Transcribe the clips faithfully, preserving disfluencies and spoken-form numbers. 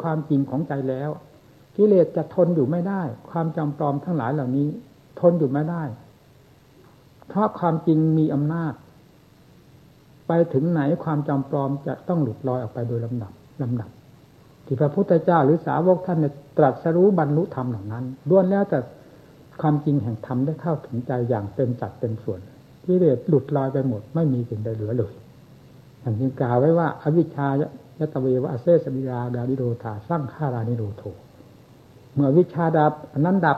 ความจริงของใจแล้วกิเลสจะทนอยู่ไม่ได้ความจำปลอมทั้งหลายเหล่านี้ทนอยู่ไม่ได้เพราะความจริงมีอำนาจไปถึงไหนความจำปลอมจะต้องหลุดลอยออกไปโดยลำดับลำดับที่พระพุทธเจ้าหรือสาวกท่านเนี่ยตรัสรู้บรรลุธรรมเหล่านั้นล้วนแล้วแต่ความจริงแห่งธรรมได้เข้าถึงใจอย่างเต็มจัดเต็มส่วนกิเลสหลุดลอยไปหมดไม่มีสิ่งใดเหลือเลยอย่างที่กล่าวไว้ว่าอวิชชายตเววะอเสสวิราดานิโรธาสร้างฆารานิโรโธเมื่อวิชชาดับอันนั้นดับ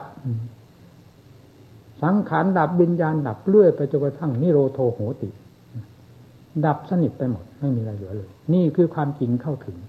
สังขารดับวิญญาณดับเลื่อยไปจนกระทั่งนิโรโธโหติดับสนิทไปหมดไม่มีอะไรเหลือเลยนี่คือความจริงเข้าถึง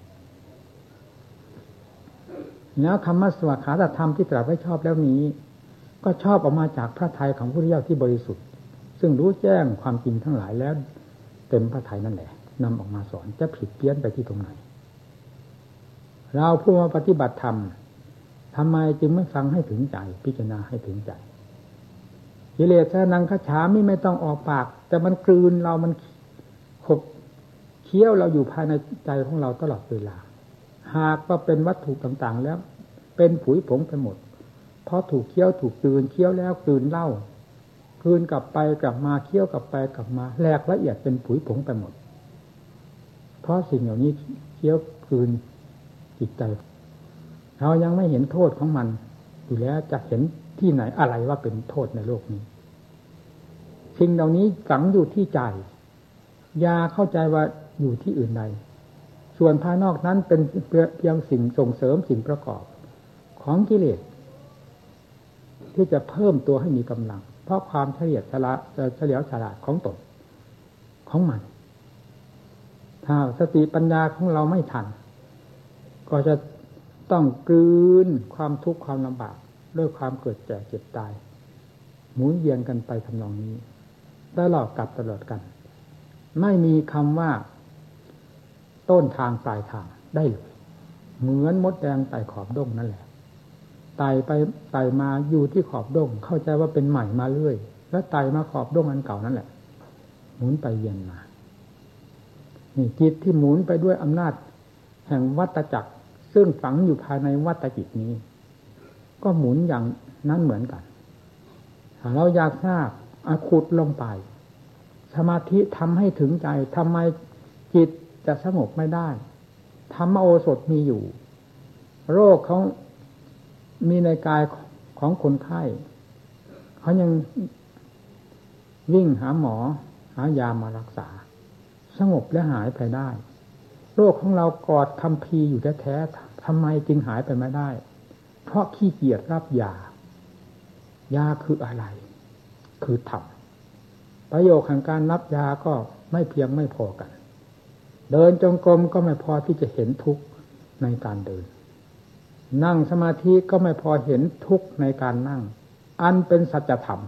แล้วคำว่าสวขาตธรรมที่ตรัสไว้ชอบแล้วนี้ก็ชอบออกมาจากพระทัยของพระพุทธเจ้าที่บริสุทธิ์ซึ่งรู้แจ้งความจริงทั้งหลายแล้วเต็มพระทัยนั่นแหละนำออกมาสอนจะผิดเพี้ยนไปที่ตรงไหนเราผู้มาปฏิบัติธรรมทำไมจึงไม่ฟังให้ถึงใจพิจารณาให้ถึงใจกิเลสนังคฉามิไม่ต้องออกปากแต่มันกลืนเรามันขบเคี้ยวเราอยู่ภายในใจของเราตลอดเวลาหากว่าเป็นวัตถุต่างๆแล้วเป็นผุยผงไปหมดเพราะถูกเคี้ยวถูกกลืนเคี้ยวแล้วกลืนเล่ากลืนกลับไปกลับมาเคี้ยวกลับไปกลับมาแหลกละเอียดเป็นผุยผงไปหมดเพราะสิ่งเหล่านี้เคี้ยวกลืนจิตใจเรายังไม่เห็นโทษของมันอยู่แล้วจะเห็นที่ไหนอะไรว่าเป็นโทษในโลกนี้สิ่งเหล่านี้ฝังอยู่ที่ใจอย่าเข้าใจว่าอยู่ที่อื่นใดส่วนภายนอกนั้นเป็นเพียงสิ่งส่งเสริมสิ่งประกอบของกิเลสที่จะเพิ่มตัวให้มีกำลังเพราะความเฉลียวฉลาดเฉลียวฉลาดของตนของมันถ้าสติปัญญาของเราไม่ทันก็จะต้องกลืนความทุกข์ความลำบากด้วยความเกิดแก่เจ็บตายหมุนเวียนกันไปทำนองนี้ตลอดกับตลอดกันไม่มีคำว่าต้นทางปลายทางได้เลยเหมือนมดแดงไต่ขอบด้งนั่นแหละไต่ไปไต่มาอยู่ที่ขอบด้งเข้าใจว่าเป็นใหม่มาเรื่อยแล้วไต่มาขอบด้งอันเก่านั่นแหละหมุนไปเวียนมานี่จิตที่หมุนไปด้วยอำนาจแห่งวัฏจักรซึ่งฝังอยู่ภายในวัฏจิตนี้ก็หมุนอย่างนั้นเหมือนกันถ้าเราอยากทราบอาขุดลงไปสมาธิทำให้ถึงใจทำไมจิตจะสงบไม่ได้ธรรมโอสถมีอยู่โรคเขามีในกายของคนไข้เขายังวิ่งหาหมอหายามารักษาสงบและหายไปได้โรคของเรากอดคัมภีร์อยู่แท้ๆทำไมจึงหายไปไม่ได้เพราะขี้เกียจรับยายาคืออะไรคือธรรมประโยชน์ของการรับยาก็ไม่เพียงไม่พอกันเดินจงกรมก็ไม่พอที่จะเห็นทุกข์ในการเดินนั่งสมาธิก็ไม่พอเห็นทุกข์ในการนั่งอันเป็นสัจธรรม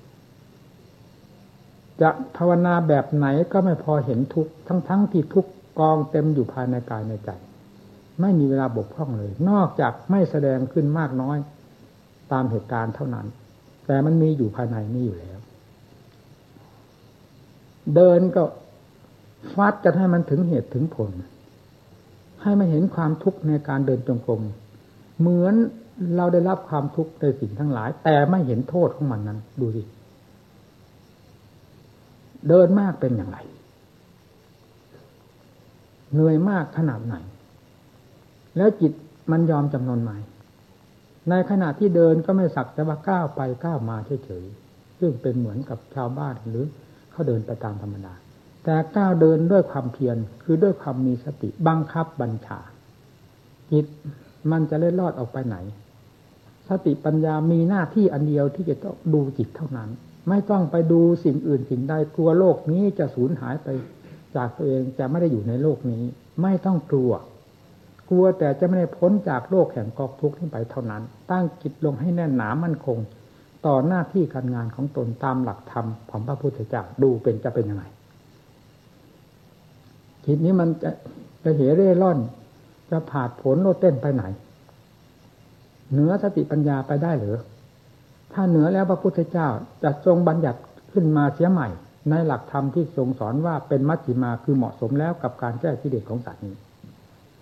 จะภาวนาแบบไหนก็ไม่พอเห็นทุกข์ทั้งๆที่ทุกข์กองเต็มอยู่ภายในกายในใจไม่มีเวลาบกพร่องเลยนอกจากไม่แสดงขึ้นมากน้อยตามเหตุการณ์เท่านั้นแต่มันมีอยู่ภายในนี้อยู่แล้วเดินก็ฟัดกันให้มันถึงเหตุถึงผลให้มันเห็นความทุกข์ในการเดินจงกรมเหมือนเราได้รับความทุกข์ในสิ่งทั้งหลายแต่ไม่เห็นโทษของมันนั้นดูสิเดินมากเป็นอย่างไรเหนื่อยมากขนาดไหนแล้วจิตมันยอมจำนนไหมในขณะที่เดินก็ไม่สักแต่ว่าก้าวไปก้าวมาเฉยๆซึ่งเป็นเหมือนกับชาวบ้านหรือเขาเดินไปตามธรรมดาแต่ก้าวเดินด้วยความเพียรคือด้วยความมีสติบังคับบัญชาจิตมันจะเล็ดลอดออกไปไหนสติปัญญามีหน้าที่อันเดียวที่จะต้องดูจิตเท่านั้นไม่ต้องไปดูสิ่งอื่นสิ่งใดกลัวโลกนี้จะสูญหายไปจากตัวเองจะไม่ได้อยู่ในโลกนี้ไม่ต้องกลัวกลัวแต่จะไม่ได้พ้นจากโลกแห่งกองทุกข์นี้ไปเท่านั้นตั้งจิตลงให้แน่นหนามั่นคงต่อหน้าที่การงานของตนตามหลักธรรมของพระพุทธเจ้าดูเป็นจะเป็นยังไงจิตนี้มันจะจะเหเร่ร่อนจะผาดผลโลดเต้นไปไหนเหนือสติปัญญาไปได้หรือถ้าเหนือแล้วพระพุทธเจ้าจะทรงบัญญัติขึ้นมาเสียใหม่ในหลักธรรมที่ทรงสอนว่าเป็นมัชฌิมาคือเหมาะสมแล้วกับการแก้กิเลสของสัตว์นี้